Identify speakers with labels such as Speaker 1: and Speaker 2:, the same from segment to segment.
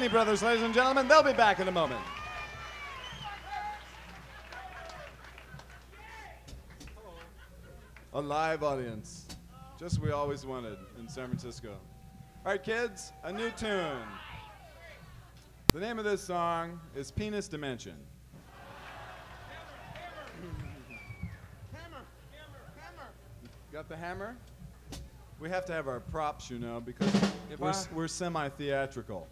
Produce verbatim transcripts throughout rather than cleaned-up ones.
Speaker 1: Blaney Brothers, ladies and gentlemen. They'll be back in a moment. A live audience, just we always wanted in San Francisco. All right, kids, a new tune. The name of this song is Penis Dimension. Hammer, hammer, hammer. Got the hammer? We have to have our props, you know, because
Speaker 2: If
Speaker 1: we're,
Speaker 2: I-
Speaker 1: s- we're semi-theatrical.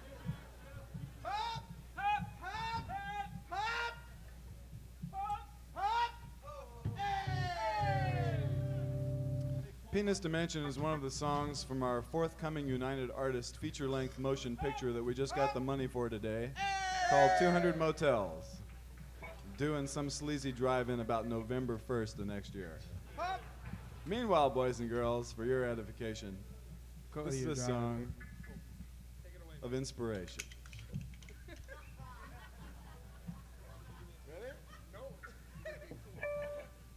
Speaker 1: Penis Dimension is one of the songs from our forthcoming United Artists feature-length motion picture that we just got the money for today, called two hundred Motels, due in some sleazy drive-in about November first of next year. Meanwhile, boys and girls, for your edification,
Speaker 2: Go
Speaker 1: this is
Speaker 2: ahead,
Speaker 1: a
Speaker 2: John.
Speaker 1: song of inspiration.